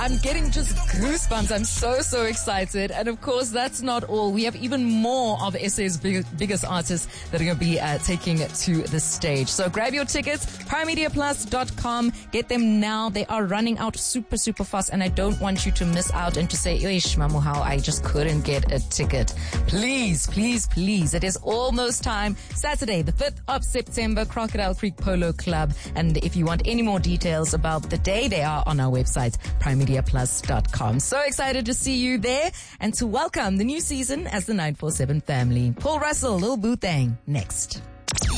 I'm getting just goosebumps. I'm so excited. And of course, that's not all. We have even more of SA's biggest artists that are going to be taking it to the stage. So grab your tickets, PrimeMediaPlus.com. Get them now. They are running out super fast, and I don't want you to miss out and to say, "Ish, Mamu, how I just couldn't get a ticket." Please. It is almost time. Saturday, the 5th of September, Crocodile Creek Polo Club. And if you want any more details about the day, they are on our website, PrimeMediaPlus.com. So excited to see you there and to welcome the new season as the 947 family. Paul Russell, Lil Boothang, next.